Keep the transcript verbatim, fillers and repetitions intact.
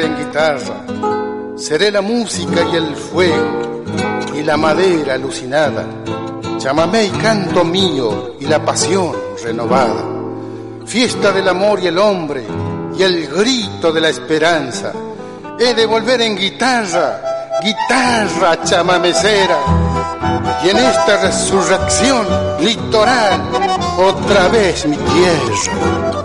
En guitarra seré la música y el fuego y la madera alucinada, chamamé y canto mío y la pasión renovada, fiesta del amor y el hombre y el grito de la esperanza. He de volver en guitarra, guitarra chamamecera, y en esta resurrección litoral otra vez mi tierra.